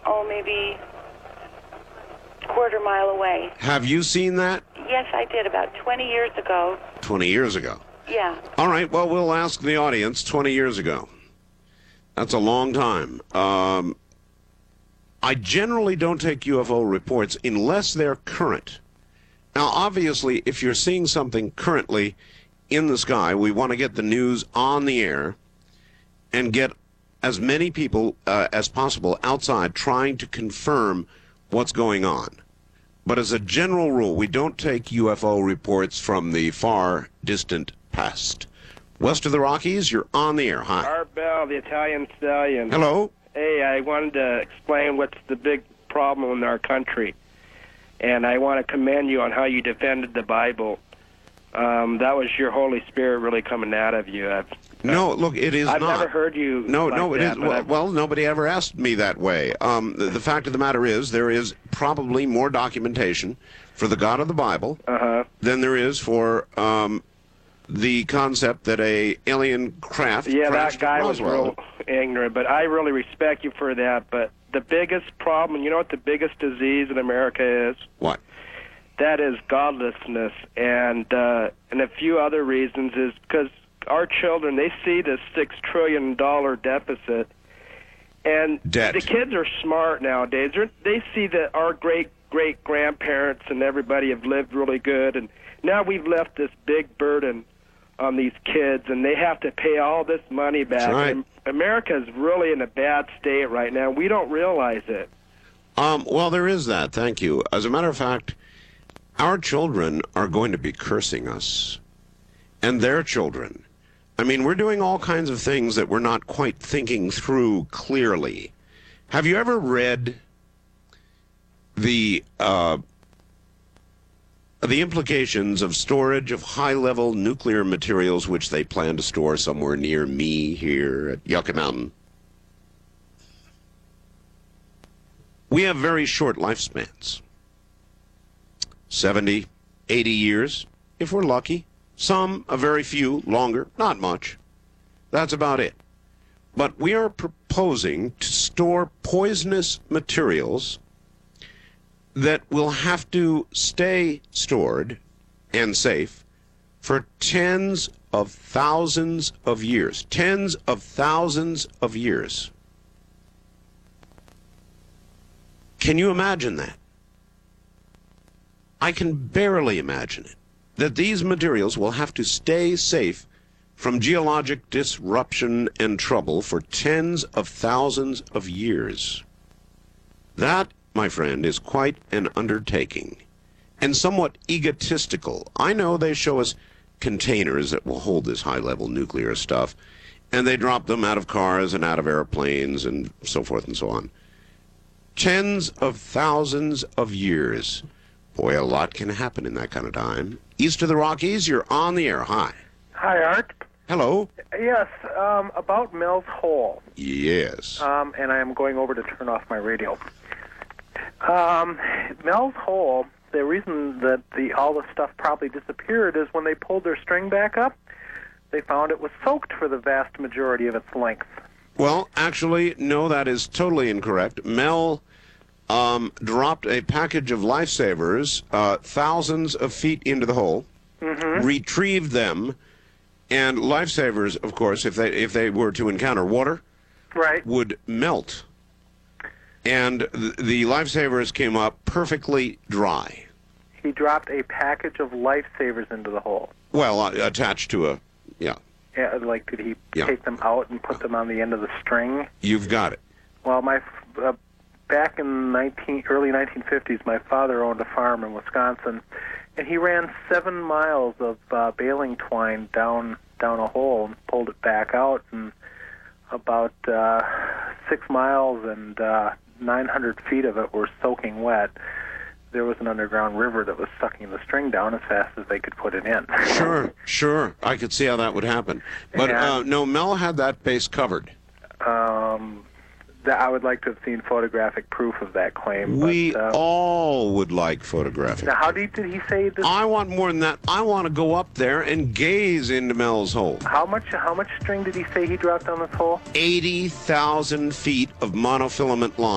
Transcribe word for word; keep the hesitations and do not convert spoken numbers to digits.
oh, maybe a quarter mile away. Have you seen that? Yes, I did about twenty years ago. twenty years ago. Yeah. All right, well, we'll ask the audience twenty years ago. That's a long time. Um, I generally don't take U F O reports unless they're current. Now, obviously, if you're seeing something currently in the sky, we want to get the news on the air and get as many people uh, as possible outside trying to confirm what's going on. But as a general rule, we don't take U F O reports from the far distant past. West of the Rockies, you're on the air. Hi. Art Bell, the Italian Stallion. Hello. Hey, I wanted to explain what's the big problem in our country. And I want to commend you on how you defended the Bible. Um, that was your Holy Spirit really coming out of you. I've, No, look, it is I've not. never heard you No, like no, it that, is. but Well, I've- well, nobody ever asked me that way. Um, the, the fact of the matter is, there is probably more documentation for the God of the Bible Uh-huh. than there is for um, the concept that a alien craft Yeah, crashed that guy at was Roswell. real ignorant, but I really respect you for that. But the biggest problem, you know what the biggest disease in America is? What? That is godlessness, and uh, and a few other reasons is because our children, they see this six trillion dollar deficit, and Debt. the kids are smart nowadays. They're, they see that our great great grandparents and everybody have lived really good, and now we've left this big burden on these kids, and they have to pay all this money back. That's right. And America's really in a bad state right now. We don't realize it. Um, well, there is that. Thank you. As a matter of fact, our children are going to be cursing us, and their children. I mean, we're doing all kinds of things that we're not quite thinking through clearly. Have you ever read the uh, the implications of storage of high-level nuclear materials which they plan to store somewhere near me here at Yucca Mountain? We have very short lifespans. seventy, eighty years, if we're lucky. Some, a very few, longer, not much. That's about it. But we are proposing to store poisonous materials that will have to stay stored and safe for tens of thousands of years. Tens of thousands of years. Can you imagine that? I can barely imagine it, that these materials will have to stay safe from geologic disruption and trouble for tens of thousands of years. That, my friend, is quite an undertaking, and somewhat egotistical. I know they show us containers that will hold this high-level nuclear stuff, and they drop them out of cars and out of airplanes and so forth and so on. Tens of thousands of years. Boy, a lot can happen in that kind of time. East of the Rockies, you're on the air. Hi. Hi, Art. Hello. Yes, um, about Mel's Hole. Yes. Um, and I am going over to turn off my radio. Um, Mel's Hole, the reason that the all the stuff probably disappeared is when they pulled their string back up, they found it was soaked for the vast majority of its length. Well, actually, no, that is totally incorrect. Mel um, dropped a package of lifesavers uh, thousands of feet into the hole, Mm-hmm. retrieved them, and lifesavers, of course, if they if they were to encounter water, Right. would melt. And th- the lifesavers came up perfectly dry. He dropped a package of lifesavers into the hole. Well, uh, attached to a, yeah, Yeah, like, did he Yeah. take them out and put them on the end of the string? you've got it. Well, my uh, back in nineteen early nineteen fifties, my father owned a farm in Wisconsin, and he ran seven miles of uh, baling twine down down a hole and pulled it back out, and about uh, six miles and uh, nine hundred feet of it were soaking wet. There was an underground river that was sucking the string down as fast as they could put it in. Sure, sure. I could see how that would happen. But Yeah. uh, no, Mel had that base covered. Um, that I would like to have seen photographic proof of that claim. We but, uh, all would like photographic. now, how did, did he say this? I want more than that. I want to go up there and gaze into Mel's hole. How much? How much string did he say he dropped down this hole? eighty thousand feet of monofilament line.